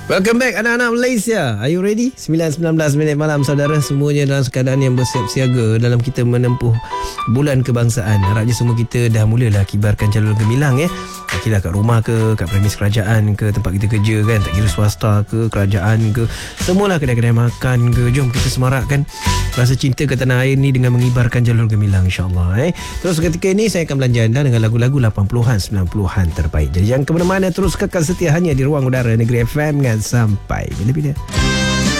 Welcome back anak-anak Malaysia. Are you ready? 9.19 minit malam saudara, semuanya dalam keadaan yang bersiap siaga dalam kita menempuh bulan kebangsaan. Harapnya semua kita dah mulalah kibarkan jalur gemilang ya. Okeylah, kat rumah ke, kat premis kerajaan ke, tempat kita kerja kan, tak kira swasta ke, kerajaan ke, semualah kedai-kedai makan ke. Jom kita semarakkan rasa cinta ke tanah air ni dengan mengibarkan jalur gemilang, insya-Allah. Terus ketika ini saya akan belanja anda dengan lagu-lagu 80-an 90-an terbaik. Jadi jangan ke mana-mana, terus kekal setia hanya di ruang udara Negeri FM kan, sampai bila-bila.